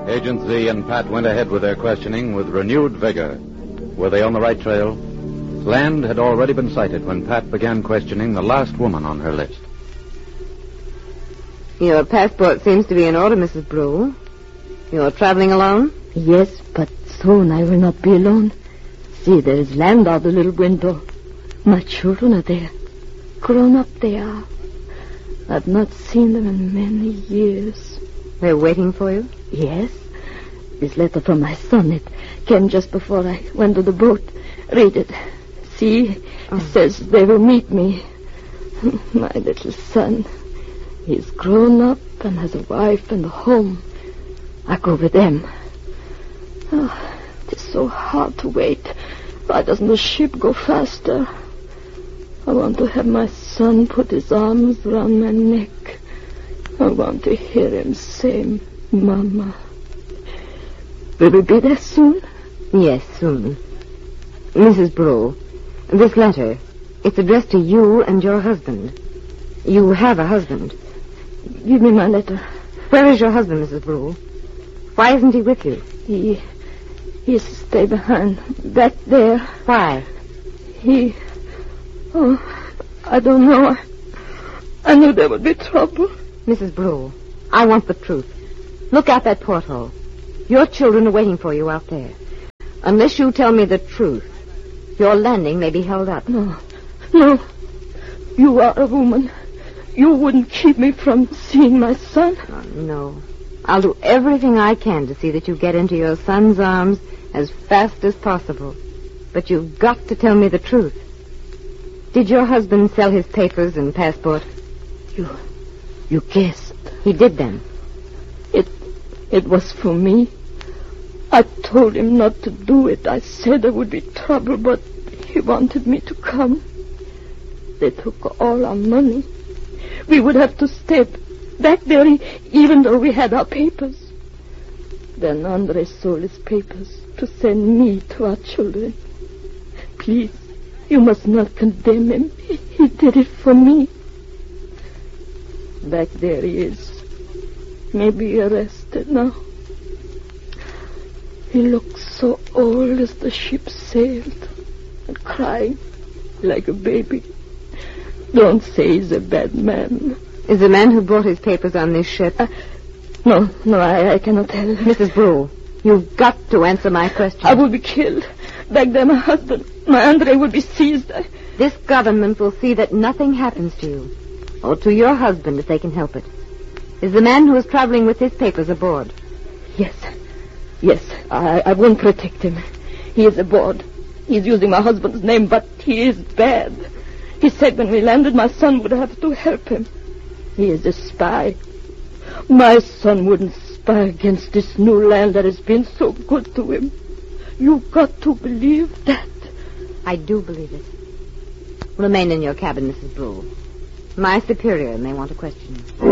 Agent Z and Pat went ahead with their questioning with renewed vigor. Were they on the right trail? Land had already been sighted when Pat began questioning the last woman on her list. Your passport seems to be in order, Mrs. Brule. You're traveling alone? Yes, but soon I will not be alone. See, there is land out the little window. My children are there. Grown up they are. I've not seen them in many years. They're waiting for you? Yes. This letter from my son, it came just before I went to the boat. Read it. See, it says they will meet me. My little son. He's grown up and has a wife and a home. I go with them. Oh, it is so hard to wait. Why doesn't the ship go faster? I want to have my son put his arms around my neck. I want to hear him say, Mama. Will we be there soon? Yes, soon. Mrs. Brule, this letter, it's addressed to you and your husband. You have a husband. Give me my letter. Where is your husband, Mrs. Brule? Why isn't he with you? He has to stay behind. Back there. Why? I don't know. I knew there would be trouble. Mrs. Brule, I want the truth. Look out that porthole. Your children are waiting for you out there. Unless you tell me the truth, your landing may be held up. No. You are a woman. You wouldn't keep me from seeing my son. Oh, no. I'll do everything I can to see that you get into your son's arms as fast as possible. But you've got to tell me the truth. Did your husband sell his papers and passport? You guessed. He did then? It was for me. I told him not to do it. I said there would be trouble, but he wanted me to come. They took all our money. We would have to stay back there even though we had our papers. Then Andre sold his papers to send me to our children. Please, you must not condemn him. He did it for me. Back there he is. Maybe arrested now. He looks so old as the ship sailed and crying like a baby. Don't say he's a bad man. Is the man who brought his papers on this ship? No, I cannot tell. Mrs. Brule, you've got to answer my question. I will be killed. Back there, my husband, my Andre, will be seized. This government will see that nothing happens to you, or to your husband if they can help it. Is the man who is traveling with his papers aboard? Yes, I won't protect him. He is aboard. He's using my husband's name, but he is bad. He said when we landed, my son would have to help him. He is a spy. My son wouldn't spy against this new land that has been so good to him. You've got to believe that. I do believe it. Remain in your cabin, Mrs. Brule. My superior may want to question you.